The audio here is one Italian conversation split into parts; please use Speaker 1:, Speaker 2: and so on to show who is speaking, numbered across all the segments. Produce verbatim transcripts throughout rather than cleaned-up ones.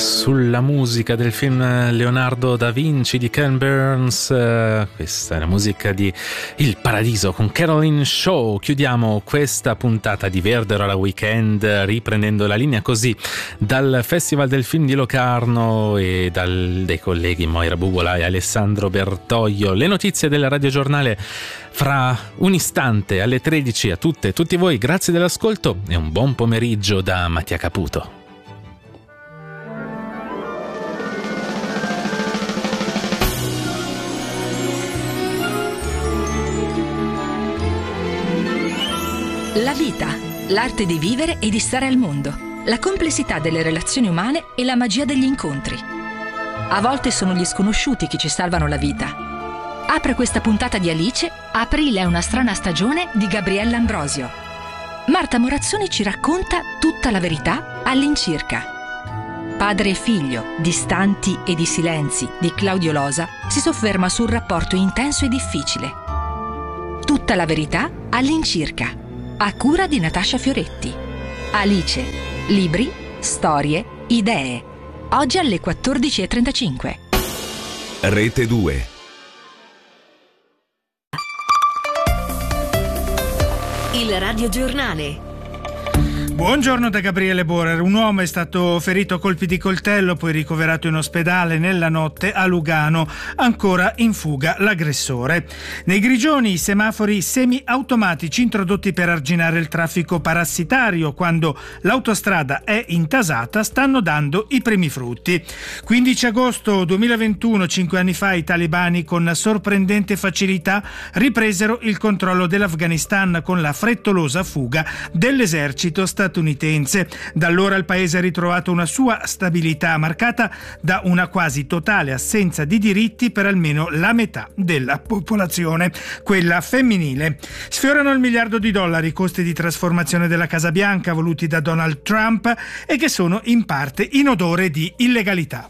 Speaker 1: sulla musica del film Leonardo da Vinci di Ken Burns. Questa è la musica di Il Paradiso con Caroline Shaw. Chiudiamo questa puntata di Verdero alla Weekend riprendendo la linea così dal Festival del Film di Locarno e dal, dai colleghi Moira Bubola e Alessandro Bertoglio. Le notizie del radiogiornale fra un istante alle tredici. A tutte e tutti voi grazie dell'ascolto e un buon pomeriggio da Mattia Caputo.
Speaker 2: La vita, l'arte di vivere e di stare al mondo, la complessità delle relazioni umane e la magia degli incontri. A volte sono gli sconosciuti che ci salvano la vita. Apre questa puntata di Alice, Aprile è una strana stagione di Gabriella Ambrosio. Marta Morazzoni ci racconta tutta la verità all'incirca. Padre e figlio, distanti e di silenzi di Claudio Losa si sofferma sul rapporto intenso e difficile. Tutta la verità all'incirca. A cura di Natascia Fioretti. Alice. Libri, storie, idee. Oggi alle quattordici e trentacinque.
Speaker 3: Rete due.
Speaker 4: Il radiogiornale.
Speaker 5: Buongiorno da Gabriele Borer. Un uomo è stato ferito a colpi di coltello, poi ricoverato in ospedale nella notte a Lugano. Ancora in fuga l'aggressore. Nei Grigioni i semafori semi-automatici introdotti per arginare il traffico parassitario quando l'autostrada è intasata stanno dando i primi frutti. quindici agosto duemilaventuno, cinque anni fa, i talebani con sorprendente facilità ripresero il controllo dell'Afghanistan con la frettolosa fuga dell'esercito statunitense. Da allora il paese ha ritrovato una sua stabilità marcata da una quasi totale assenza di diritti per almeno la metà della popolazione, quella femminile. Sfiorano il miliardo di dollari i costi di trasformazione della Casa Bianca voluti da Donald Trump e che sono in parte in odore di illegalità.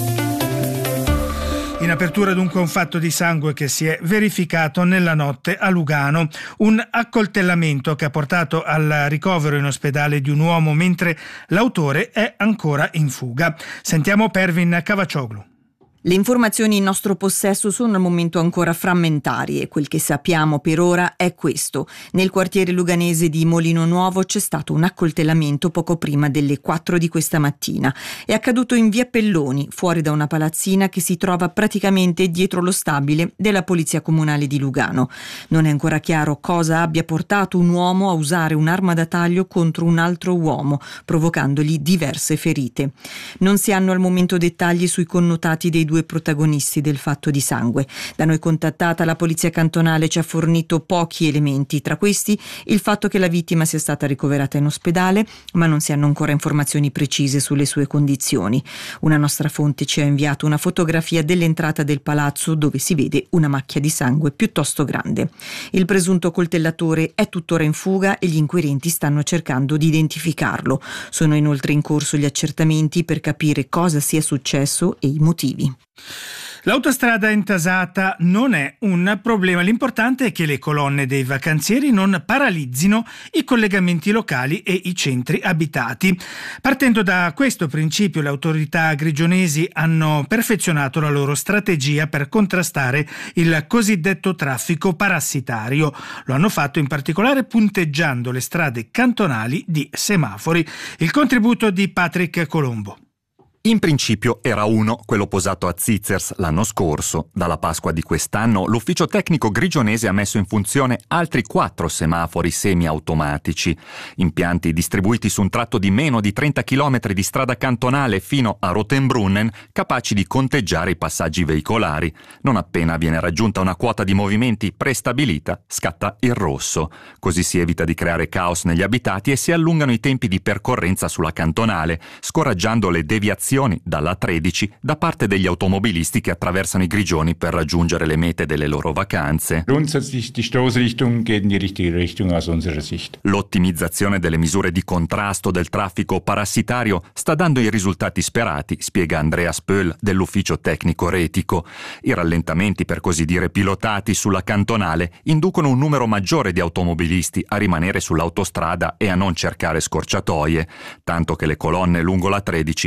Speaker 5: In apertura dunque un fatto di sangue che si è verificato nella notte a Lugano, un accoltellamento che ha portato al ricovero in ospedale di un uomo mentre l'autore è ancora in fuga. Sentiamo Pervin Cavacioglu.
Speaker 6: Le informazioni in nostro possesso sono al momento ancora frammentarie. Quel che sappiamo per ora è questo. Nel quartiere luganese di Molino Nuovo c'è stato un accoltellamento poco prima delle quattro di questa mattina. È accaduto in via Pelloni, fuori da una palazzina che si trova praticamente dietro lo stabile della Polizia Comunale di Lugano. Non è ancora chiaro cosa abbia portato un uomo a usare un'arma da taglio contro un altro uomo, provocandogli diverse ferite. Non si hanno al momento dettagli sui connotati dei due protagonisti del fatto di sangue. Da noi contattata la polizia cantonale ci ha fornito pochi elementi, tra questi il fatto che la vittima sia stata ricoverata in ospedale, ma non si hanno ancora informazioni precise sulle sue condizioni. Una nostra fonte ci ha inviato una fotografia dell'entrata del palazzo dove si vede una macchia di sangue piuttosto grande. Il presunto coltellatore è tuttora in fuga e gli inquirenti stanno cercando di identificarlo. Sono inoltre in corso gli accertamenti per capire cosa sia successo e i motivi.
Speaker 5: L'autostrada intasata non è un problema, l'importante è che le colonne dei vacanzieri non paralizzino i collegamenti locali e i centri abitati. Partendo da questo principio, le autorità grigionesi hanno perfezionato la loro strategia per contrastare il cosiddetto traffico parassitario. Lo hanno fatto in particolare punteggiando le strade cantonali di semafori. Il contributo di Patrick Colombo.
Speaker 7: In principio era uno, quello posato a Zizers l'anno scorso. Dalla Pasqua di quest'anno l'ufficio tecnico grigionese ha messo in funzione altri quattro semafori semiautomatici, impianti distribuiti su un tratto di meno di trenta chilometri di strada cantonale fino a Rotenbrunnen, capaci di conteggiare i passaggi veicolari. Non appena viene raggiunta una quota di movimenti prestabilita, scatta il rosso. Così si evita di creare caos negli abitati e si allungano i tempi di percorrenza sulla cantonale, scoraggiando le deviazioni dalla tredici da parte degli automobilisti che attraversano i Grigioni per raggiungere le mete delle loro vacanze.
Speaker 8: Grundsätzlich die Stoßrichtung geht in die richtige Richtung aus unserer Sicht.
Speaker 7: L'ottimizzazione delle misure di contrasto del traffico parassitario sta dando i risultati sperati, spiega Andreas Pöll dell'ufficio tecnico retico. I rallentamenti, per così dire pilotati sulla cantonale, inducono un numero maggiore di automobilisti a rimanere sull'autostrada e a non cercare scorciatoie, tanto che le colonne lungo la tredici si sono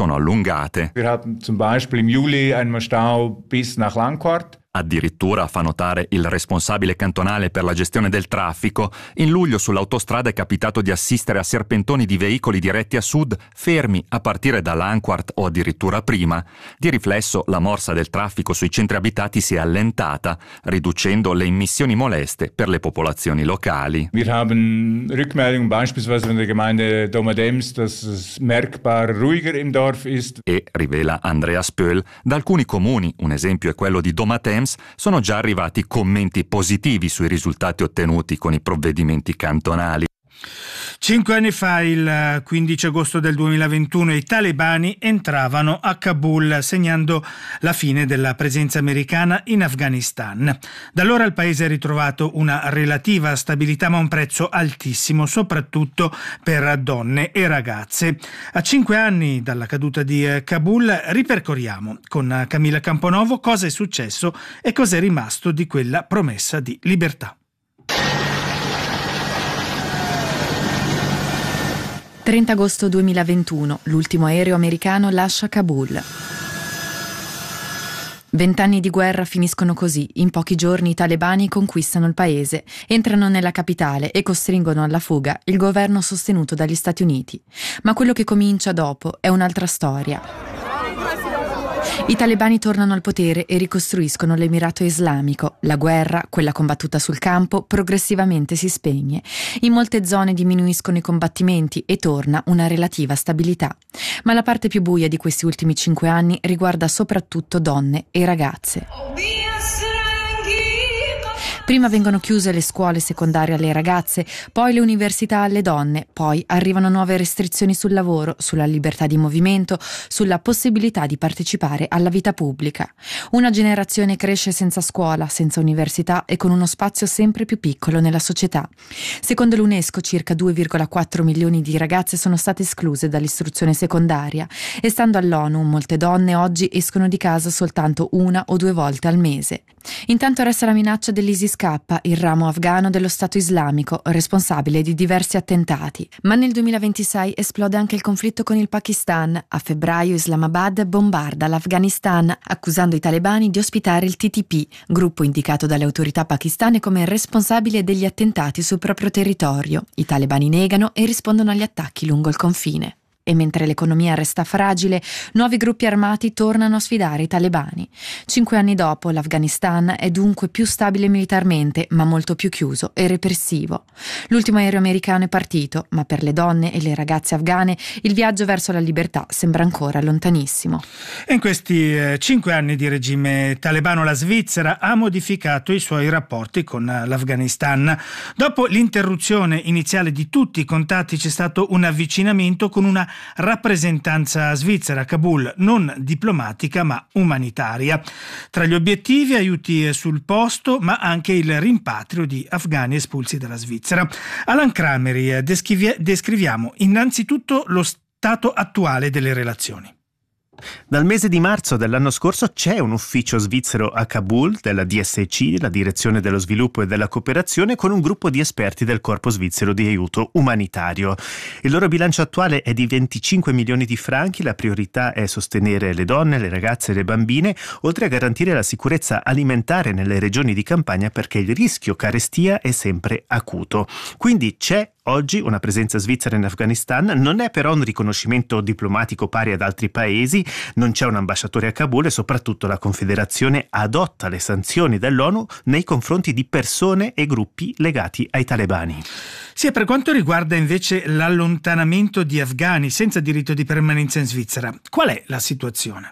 Speaker 7: sono allungate.
Speaker 8: Wir hatten zum Beispiel im Juli einen Stau bis nach Langquart.
Speaker 7: Addirittura, fa notare il responsabile cantonale per la gestione del traffico, in luglio sull'autostrada è capitato di assistere a serpentoni di veicoli diretti a sud fermi a partire da Langquart o addirittura prima. Di riflesso la morsa del traffico sui centri abitati si è allentata, riducendo le immissioni moleste per le popolazioni locali.
Speaker 8: Wir haben Rückmeldungen beispielsweise von der Gemeinde Domadems, dass es merkbar ruhiger im Dorf ist.
Speaker 7: E, rivela Andreas Pöhl, da alcuni comuni, un esempio è quello di Domadems, sono già arrivati commenti positivi sui risultati ottenuti con i provvedimenti cantonali.
Speaker 5: Cinque anni fa, il quindici agosto del duemilaventuno, i talebani entravano a Kabul, segnando la fine della presenza americana in Afghanistan. Da allora il paese ha ritrovato una relativa stabilità, ma a un prezzo altissimo, soprattutto per donne e ragazze. A cinque anni dalla caduta di Kabul ripercorriamo con Camilla Camponovo cosa è successo e cosa è rimasto di quella promessa di libertà.
Speaker 9: trenta agosto duemilaventuno, l'ultimo aereo americano lascia Kabul. Vent'anni di guerra finiscono così. In pochi giorni i talebani conquistano il paese, entrano nella capitale e costringono alla fuga il governo sostenuto dagli Stati Uniti. Ma quello che comincia dopo è un'altra storia. I talebani tornano al potere e ricostruiscono l'Emirato Islamico. La guerra, quella combattuta sul campo, progressivamente si spegne. In molte zone diminuiscono i combattimenti e torna una relativa stabilità. Ma la parte più buia di questi ultimi cinque anni riguarda soprattutto donne e ragazze. Prima vengono chiuse le scuole secondarie alle ragazze, poi le università alle donne, poi arrivano nuove restrizioni sul lavoro, sulla libertà di movimento, sulla possibilità di partecipare alla vita pubblica. Una generazione cresce senza scuola, senza università e con uno spazio sempre più piccolo nella società. Secondo l'UNESCO circa due virgola quattro milioni di ragazze sono state escluse dall'istruzione secondaria e stando all'ONU molte donne oggi escono di casa soltanto una o due volte al mese. Intanto resta la minaccia dell'ISIS K, il ramo afghano dello Stato islamico, responsabile di diversi attentati. Ma nel duemilaventisei esplode anche il conflitto con il Pakistan. A febbraio Islamabad bombarda l'Afghanistan, accusando i talebani di ospitare il T T P, gruppo indicato dalle autorità pakistane come responsabile degli attentati sul proprio territorio. I talebani negano e rispondono agli attacchi lungo il confine. E mentre l'economia resta fragile, nuovi gruppi armati tornano a sfidare i talebani. Cinque anni dopo, l'Afghanistan è dunque più stabile militarmente, ma molto più chiuso e repressivo. L'ultimo aereo americano è partito, ma per le donne e le ragazze afghane il viaggio verso la libertà sembra ancora lontanissimo.
Speaker 5: In questi eh, cinque anni di regime talebano, la Svizzera ha modificato i suoi rapporti con l'Afghanistan. Dopo l'interruzione iniziale di tutti i contatti c'è stato un avvicinamento con una rappresentanza svizzera a Kabul, non diplomatica ma umanitaria. Tra gli obiettivi aiuti sul posto, ma anche il rimpatrio di afghani espulsi dalla Svizzera. Alan Crameri, descriviamo innanzitutto lo stato attuale delle relazioni.
Speaker 10: Dal mese di marzo dell'anno scorso c'è un ufficio svizzero a Kabul della D S C, la Direzione dello Sviluppo e della Cooperazione, con un gruppo di esperti del Corpo Svizzero di Aiuto Umanitario. Il loro bilancio attuale è di venticinque milioni di franchi, la priorità è sostenere le donne, le ragazze e le bambine, oltre a garantire la sicurezza alimentare nelle regioni di campagna perché il rischio carestia è sempre acuto. Quindi c'è oggi una presenza svizzera in Afghanistan, non è però un riconoscimento diplomatico pari ad altri paesi, non c'è un ambasciatore a Kabul e soprattutto la Confederazione adotta le sanzioni dell'ONU nei confronti di persone e gruppi legati ai talebani.
Speaker 5: Sì, per quanto riguarda invece l'allontanamento di afghani senza diritto di permanenza in Svizzera, qual è la situazione?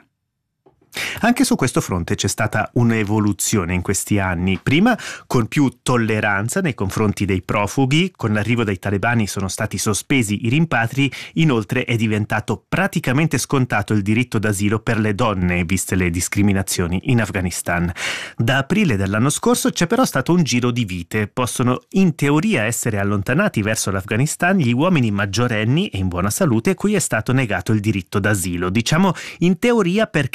Speaker 10: Anche su questo fronte c'è stata un'evoluzione in questi anni, prima con più tolleranza nei confronti dei profughi, con l'arrivo dei talebani sono stati sospesi i rimpatri, inoltre è diventato praticamente scontato il diritto d'asilo per le donne, viste le discriminazioni in Afghanistan. Da aprile dell'anno scorso c'è però stato un giro di vite, possono in teoria essere allontanati verso l'Afghanistan gli uomini maggiorenni e in buona salute cui è stato negato il diritto d'asilo, diciamo in teoria perché in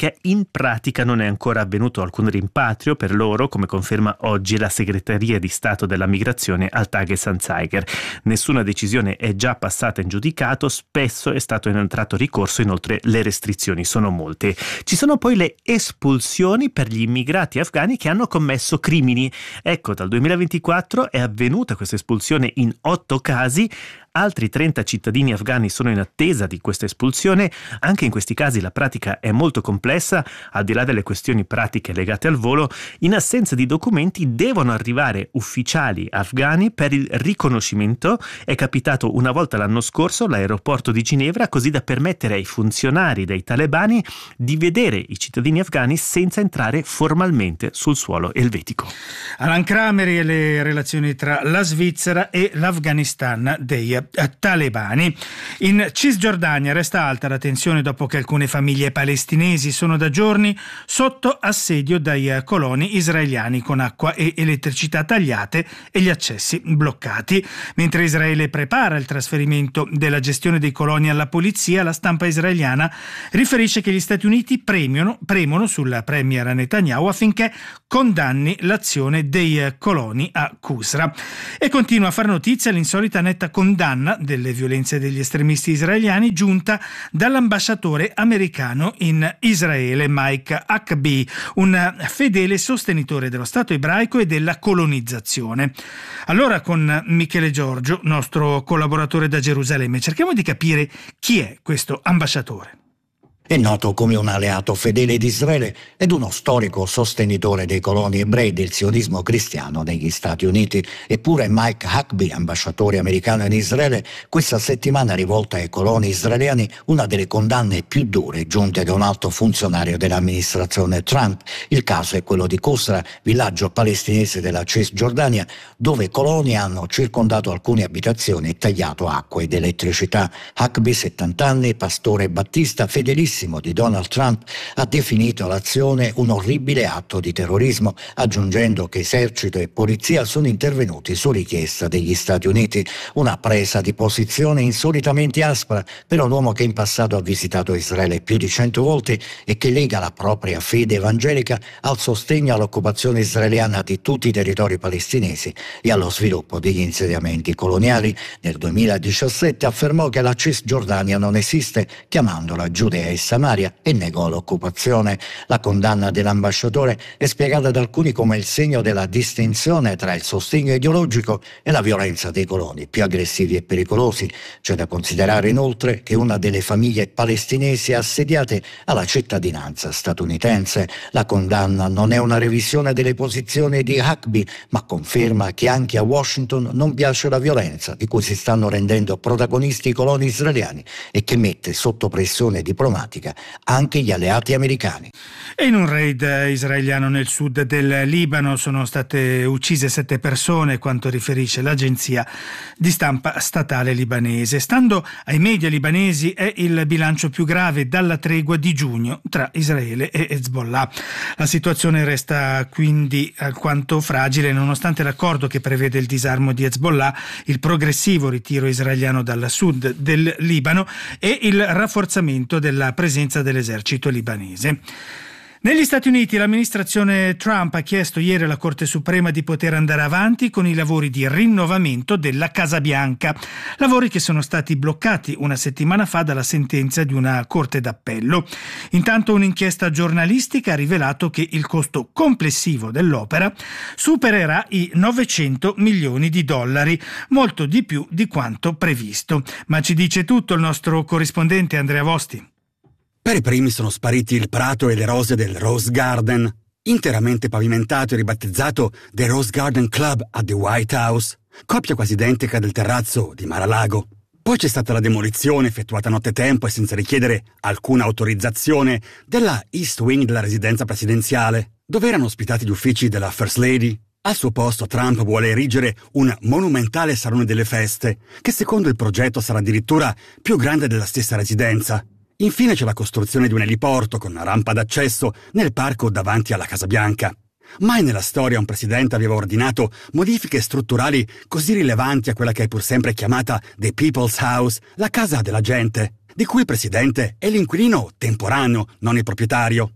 Speaker 10: pratica non è ancora avvenuto alcun rimpatrio per loro, come conferma oggi la Segreteria di Stato della Migrazione al Tages-Anzeiger. Nessuna decisione è già passata in giudicato, spesso è stato entrato ricorso, inoltre le restrizioni sono molte. Ci sono poi le espulsioni per gli immigrati afghani che hanno commesso crimini. Ecco, dal duemilaventiquattro è avvenuta questa espulsione in otto casi. Altri trenta cittadini afghani sono in attesa di questa espulsione. Anche in questi casi la pratica è molto complessa, al di là delle questioni pratiche legate al volo. In assenza di documenti devono arrivare ufficiali afghani per il riconoscimento. È capitato una volta l'anno scorso all'aeroporto di Ginevra, così da permettere ai funzionari dei talebani di vedere i cittadini afghani senza entrare formalmente sul suolo elvetico.
Speaker 5: Alan Kramer e le relazioni tra la Svizzera e l'Afghanistan dei talebani. In Cisgiordania resta alta la tensione dopo che alcune famiglie palestinesi sono da giorni sotto assedio dai coloni israeliani con acqua e elettricità tagliate e gli accessi bloccati. Mentre Israele prepara il trasferimento della gestione dei coloni alla polizia, la stampa israeliana riferisce che gli Stati Uniti premiano, premono sul premier Netanyahu affinché condanni l'azione dei coloni a Qusra. E continua a far notizia l'insolita netta condanna delle violenze degli estremisti israeliani giunta dall'ambasciatore americano in Israele Mike Huckabee, un fedele sostenitore dello Stato ebraico e della colonizzazione. Allora, con Michele Giorgio, nostro collaboratore da Gerusalemme, cerchiamo di capire chi è questo ambasciatore.
Speaker 11: È noto come un alleato fedele di Israele ed uno storico sostenitore dei coloni ebrei del sionismo cristiano negli Stati Uniti. Eppure Mike Huckabee, ambasciatore americano in Israele, questa settimana ha rivolto ai coloni israeliani una delle condanne più dure giunte da un alto funzionario dell'amministrazione Trump. Il caso è quello di Qusra, villaggio palestinese della Cisgiordania, dove coloni hanno circondato alcune abitazioni e tagliato acqua ed elettricità. Huckabee, settanta anni, pastore battista, fedelissimo di Donald Trump, ha definito l'azione un orribile atto di terrorismo, aggiungendo che esercito e polizia sono intervenuti su richiesta degli Stati Uniti. Una presa di posizione insolitamente aspra per un uomo che in passato ha visitato Israele più di cento volte e che lega la propria fede evangelica al sostegno all'occupazione israeliana di tutti i territori palestinesi e allo sviluppo degli insediamenti coloniali. Nel duemiladiciassette affermò che la Cisgiordania non esiste, chiamandola Giudea e Samaria, e negò l'occupazione. La condanna dell'ambasciatore è spiegata da alcuni come il segno della distinzione tra il sostegno ideologico e la violenza dei coloni più aggressivi e pericolosi. C'è da considerare inoltre che una delle famiglie palestinesi assediate ha la cittadinanza statunitense. La condanna non è una revisione delle posizioni di Huckabee, ma conferma che anche a Washington non piace la violenza di cui si stanno rendendo protagonisti i coloni israeliani e che mette sotto pressione diplomatica anche gli alleati americani.
Speaker 5: E in un raid israeliano nel sud del Libano sono state uccise sette persone, quanto riferisce l'agenzia di stampa statale libanese. Stando ai media libanesi è il bilancio più grave dalla tregua di giugno tra Israele e Hezbollah. La situazione resta quindi alquanto fragile nonostante l'accordo che prevede il disarmo di Hezbollah, il progressivo ritiro israeliano dal sud del Libano e il rafforzamento della presenza dell'esercito libanese. Negli Stati Uniti l'amministrazione Trump ha chiesto ieri alla Corte Suprema di poter andare avanti con i lavori di rinnovamento della Casa Bianca, lavori che sono stati bloccati una settimana fa dalla sentenza di una Corte d'Appello. Intanto un'inchiesta giornalistica ha rivelato che il costo complessivo dell'opera supererà i novecento milioni di dollari, molto di più di quanto previsto. Ma ci dice tutto il nostro corrispondente Andrea Vosti.
Speaker 12: Per i primi sono spariti il prato e le rose del Rose Garden, interamente pavimentato e ribattezzato The Rose Garden Club at the White House, coppia quasi identica del terrazzo di Mar-a-Lago. Poi c'è stata la demolizione effettuata nottetempo e senza richiedere alcuna autorizzazione della East Wing della residenza presidenziale, dove erano ospitati gli uffici della First Lady. Al suo posto Trump vuole erigere un monumentale salone delle feste, che secondo il progetto sarà addirittura più grande della stessa residenza. Infine c'è la costruzione di un eliporto con una rampa d'accesso nel parco davanti alla Casa Bianca. Mai nella storia un presidente aveva ordinato modifiche strutturali così rilevanti a quella che è pur sempre chiamata The People's House, la casa della gente, di cui il presidente è l'inquilino temporaneo, non il proprietario.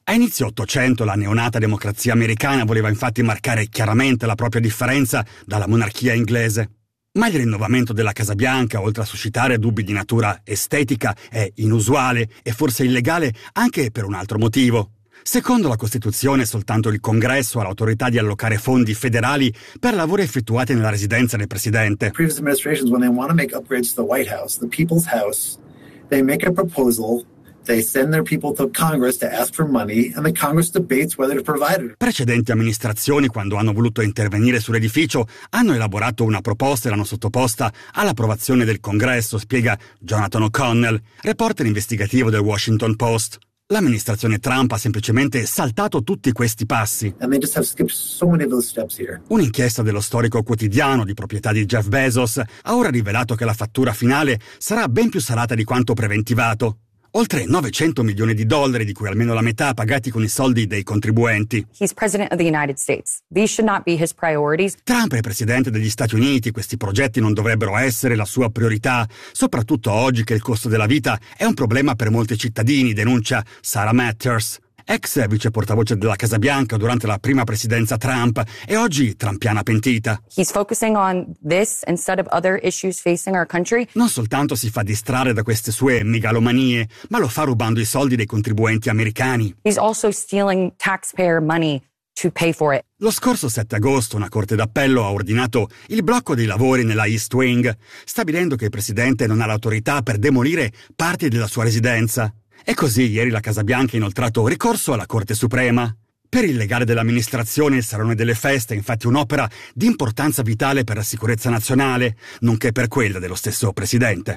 Speaker 12: A inizio Ottocento la neonata democrazia americana voleva infatti marcare chiaramente la propria differenza dalla monarchia inglese. Ma il rinnovamento della Casa Bianca, oltre a suscitare dubbi di natura estetica, è inusuale e forse illegale anche per un altro motivo. Secondo la Costituzione, soltanto il Congresso ha l'autorità di allocare fondi federali per lavori effettuati nella residenza del Presidente.
Speaker 13: Previous administrations, when they want to make upgrades to the White House, the People's House, they make a proposal. They send their people to Congress to ask for money, and the Congress debates whether to provide it.
Speaker 12: Precedenti amministrazioni, quando hanno voluto intervenire sull'edificio, hanno elaborato una proposta e l'hanno sottoposta all'approvazione del Congresso, spiega Jonathan O'Connell, reporter investigativo del Washington Post. L'amministrazione Trump ha semplicemente saltato tutti questi passi.
Speaker 13: And they just have skipped so many of those steps here.
Speaker 12: Un'inchiesta dello storico quotidiano di proprietà di Jeff Bezos ha ora rivelato che la fattura finale sarà ben più salata di quanto preventivato. Oltre novecento milioni di dollari, di cui almeno la metà pagati con i soldi dei contribuenti.
Speaker 14: He's president of the United States. These should not be his priorities.
Speaker 12: Trump è presidente degli Stati Uniti, questi progetti non dovrebbero essere la sua priorità, soprattutto oggi che il costo della vita è un problema per molti cittadini, denuncia Sarah Matters, ex vice portavoce della Casa Bianca durante la prima presidenza Trump e oggi trumpiana pentita.
Speaker 14: He's focusing on this instead of other issues facing our country.
Speaker 12: Non soltanto si fa distrarre da queste sue megalomanie, ma lo fa rubando i soldi dei contribuenti americani.
Speaker 14: He's also stealing taxpayer money to pay for it.
Speaker 12: Lo scorso sette agosto una corte d'appello ha ordinato il blocco dei lavori nella East Wing, stabilendo che il presidente non ha l'autorità per demolire parti della sua residenza. E così ieri la Casa Bianca ha inoltrato ricorso alla Corte Suprema. Per il legale dell'amministrazione il Salone delle Feste è infatti un'opera di importanza vitale per la sicurezza nazionale, nonché per quella dello stesso presidente.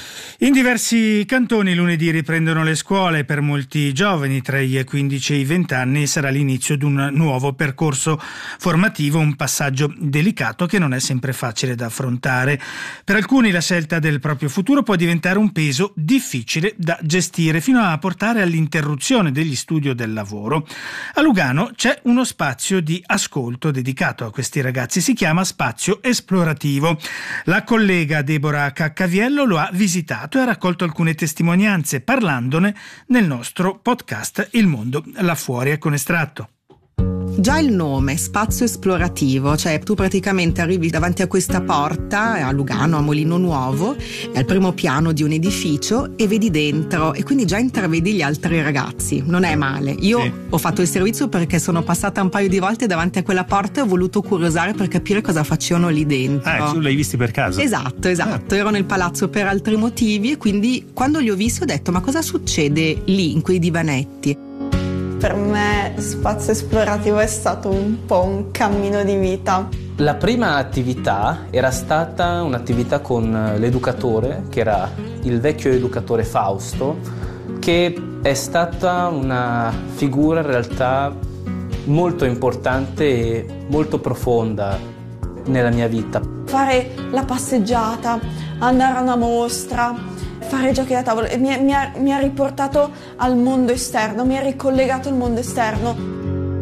Speaker 5: In diversi cantoni lunedì riprendono le scuole. Per molti giovani tra i quindici e i venti anni sarà l'inizio di un nuovo percorso formativo, un passaggio delicato che non è sempre facile da affrontare. Per alcuni la scelta del proprio futuro può diventare un peso difficile da gestire, fino a portare all'interruzione degli studi o del lavoro. A Lugano c'è uno spazio di ascolto dedicato a questi ragazzi, si chiama Spazio Esplorativo. La collega Deborah Caccaviello lo ha visitato e ha raccolto alcune testimonianze parlandone nel nostro podcast Il mondo là fuori, con estratto.
Speaker 15: Già il nome, Spazio Esplorativo, cioè tu praticamente arrivi davanti a questa porta a Lugano, a Molino Nuovo, è al primo piano di un edificio e vedi dentro e quindi già intravedi gli altri ragazzi, non è male. Io sì. ho fatto il servizio perché sono passata un paio di volte davanti a quella porta e ho voluto curiosare per capire cosa facevano lì dentro.
Speaker 10: Ah, tu l'hai visti per caso?
Speaker 15: Esatto, esatto, ah. ero nel palazzo per altri motivi e quindi quando li ho visti ho detto ma cosa succede lì in quei divanetti?
Speaker 16: Per me Spazio Esplorativo è stato un po' un cammino di vita.
Speaker 17: La prima attività era stata un'attività con l'educatore, che era il vecchio educatore Fausto, che è stata una figura in realtà molto importante e molto profonda nella mia vita.
Speaker 16: Fare la passeggiata, andare a una mostra, fare giochi da tavolo, mi, mi, ha, mi ha riportato al mondo esterno, mi ha ricollegato al mondo esterno.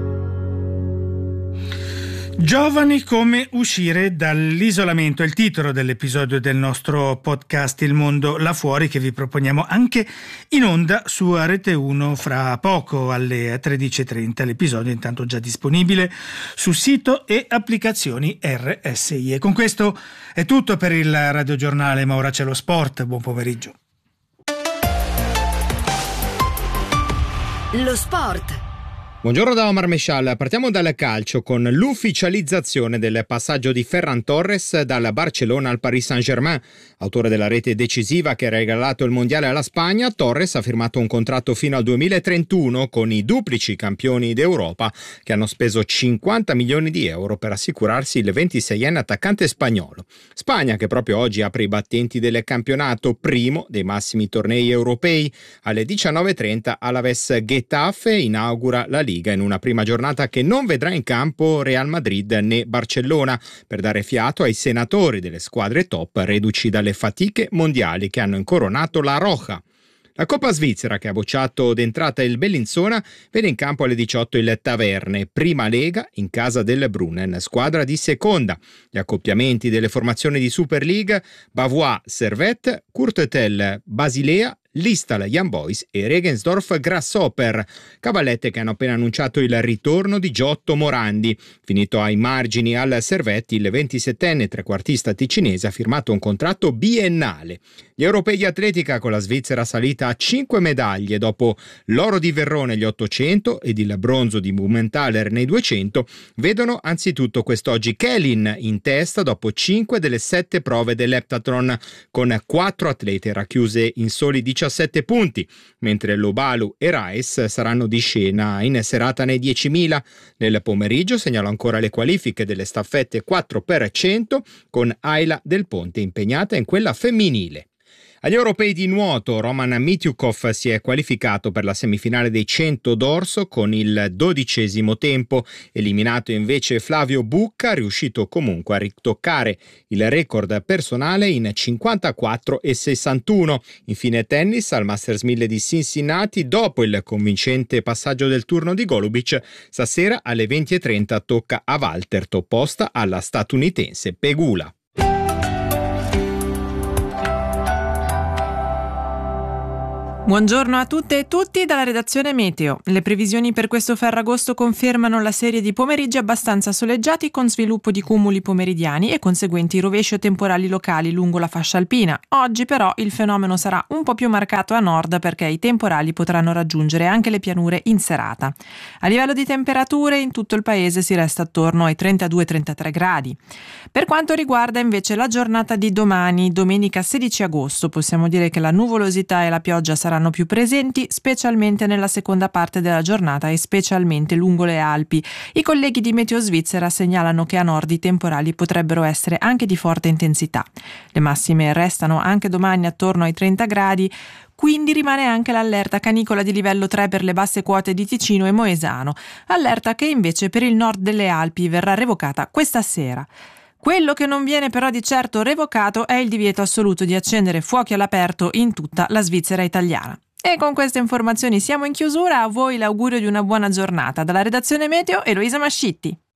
Speaker 5: Giovani, come uscire dall'isolamento è il titolo dell'episodio del nostro podcast Il mondo là fuori, che vi proponiamo anche in onda su Rete uno fra poco alle tredici e trenta. L'episodio è intanto già disponibile sul sito e applicazioni R S I. E con questo è tutto per il radiogiornale, ma ora c'è lo sport. Buon pomeriggio.
Speaker 4: Lo sport.
Speaker 18: Buongiorno da Omar Meshal, partiamo dal calcio con l'ufficializzazione del passaggio di Ferran Torres dal Barcellona al Paris Saint-Germain. Autore della rete decisiva che ha regalato il mondiale alla Spagna, Torres ha firmato un contratto fino al duemilatrentuno con i duplici campioni d'Europa che hanno speso cinquanta milioni di euro per assicurarsi il ventiseienne attaccante spagnolo. Spagna che proprio oggi apre i battenti del campionato, primo dei massimi tornei europei. Alle diciannove e trenta Alaves Getafe inaugura la Liga in una prima giornata che non vedrà in campo Real Madrid né Barcellona, per dare fiato ai senatori delle squadre top reduci dalle fatiche mondiali che hanno incoronato la Roja. La Coppa Svizzera, che ha bocciato d'entrata il Bellinzona, vede in campo alle diciotto il Taverne, prima lega in casa del Brunnen, squadra di seconda. Gli accoppiamenti delle formazioni di Super League: Bavois Servette, Courtetel Basilea, Listal Young Boys e Regensdorf Grasshopper, cavallette che hanno appena annunciato il ritorno di Giotto Morandi. Finito ai margini al Servetti, il ventisettenne trequartista ticinese ha firmato un contratto biennale. Gli europei di atletica, con la Svizzera salita a cinque medaglie dopo l'oro di Verrone agli ottocento ed il bronzo di Blumenthaler nei duecento, vedono anzitutto quest'oggi Kellin in testa dopo cinque delle sette prove dell'Heptathlon, con quattro atlete racchiuse in soli diciassette punti, mentre Lobalu e Rice saranno di scena in serata nei diecimila. Nel pomeriggio segnalo ancora le qualifiche delle staffette quattro per cento, con Ayla Del Ponte impegnata in quella femminile. Agli europei di nuoto, Roman Mityukov si è qualificato per la semifinale dei cento dorso con il dodicesimo tempo, eliminato invece Flavio Bucca, riuscito comunque a ritoccare il record personale in cinquantaquattro e sessantuno. Infine tennis, al Masters mille di Cincinnati, dopo il convincente passaggio del turno di Golubic, stasera alle venti e trenta tocca a Waltert, opposta alla statunitense Pegula.
Speaker 19: Buongiorno a tutte e tutti dalla redazione Meteo. Le previsioni per questo Ferragosto confermano la serie di pomeriggi abbastanza soleggiati con sviluppo di cumuli pomeridiani e conseguenti rovesci o temporali locali lungo la fascia alpina. Oggi però il fenomeno sarà un po' più marcato a nord perché i temporali potranno raggiungere anche le pianure in serata. A livello di temperature in tutto il paese si resta attorno ai trentadue trentatré gradi. Per quanto riguarda invece la giornata di domani, domenica sedici agosto, possiamo dire che la nuvolosità e la pioggia saranno più presenti, specialmente nella seconda parte della giornata e specialmente lungo le Alpi. I colleghi di Meteo Svizzera segnalano che a nord i temporali potrebbero essere anche di forte intensità. Le massime restano anche domani attorno ai trenta gradi, quindi rimane anche l'allerta canicola di livello tre per le basse quote di Ticino e Moesano, allerta che invece per il nord delle Alpi verrà revocata questa sera. Quello che non viene però di certo revocato è il divieto assoluto di accendere fuochi all'aperto in tutta la Svizzera italiana. E con queste informazioni siamo in chiusura, a voi l'augurio di una buona giornata. Dalla redazione Meteo, Eloisa Mascitti.